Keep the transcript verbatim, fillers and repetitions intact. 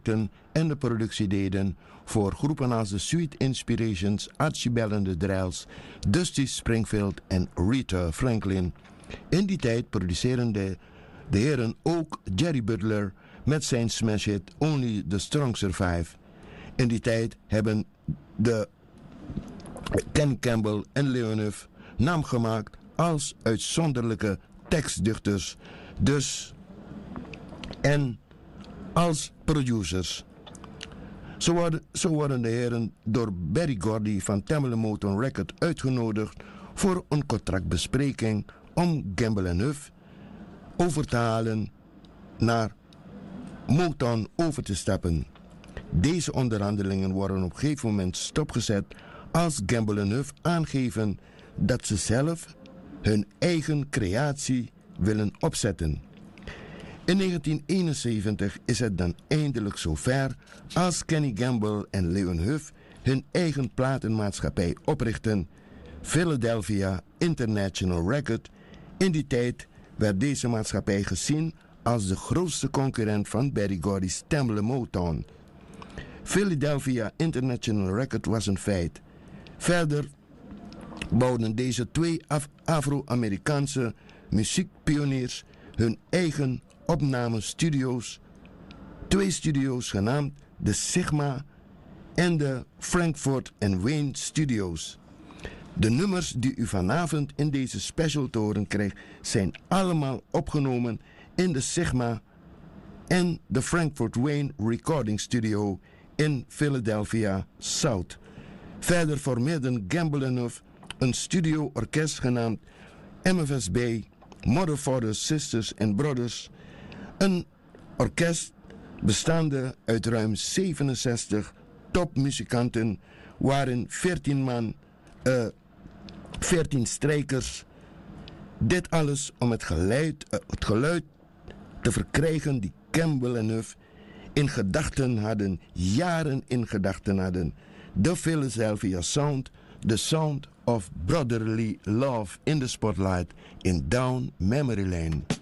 werkten en de productie deden voor groepen als de Sweet Inspirations, Archibald and the Drells, Dusty Springfield en Rita Franklin. In die tijd produceren de, de heren ook Jerry Butler met zijn smash hit Only the Strong Survive. In die tijd hebben de Ken Campbell en Leon Huff naam gemaakt als uitzonderlijke tekstdichters, dus en als producers. Zo worden, zo worden de heren door Berry Gordy van Tamla Motown Record uitgenodigd voor een contractbespreking om Campbell en Huff over te halen naar Motown over te stappen. Deze onderhandelingen worden op een gegeven moment stopgezet als Campbell en Huff aangeven dat ze zelf hun eigen creatie willen opzetten. In negentien eenenzeventig is het dan eindelijk zover als Kenny Gamble en Leon Huff hun eigen platenmaatschappij oprichten, Philadelphia International Record. In die tijd werd deze maatschappij gezien als de grootste concurrent van Berry Gordy's Tamla Motown. Philadelphia International Record was een feit. Verder bouwden deze twee Af- Afro-Amerikaanse muziekpioniers hun eigen opnamestudio's, twee studio's genaamd de Sigma en de Frankfurt and Wayne Studios. De nummers die u vanavond in deze special te horen krijgt zijn allemaal opgenomen in de Sigma en de Frankfurt Wayne Recording Studio in Philadelphia South. Verder formeerden Gamble en Huff een studio-orkest genaamd M F S B, Mother, Fathers, Sisters and Brothers. Een orkest bestaande uit ruim zevenenzestig topmuzikanten, waarin veertien man, uh, veertien strijkers. Dit alles om het geluid, uh, het geluid te verkrijgen die Campbell en Huff in gedachten hadden, jaren in gedachten hadden. De Philadelphia Sound, the sound of brotherly love in the spotlight in Down Memory Lane.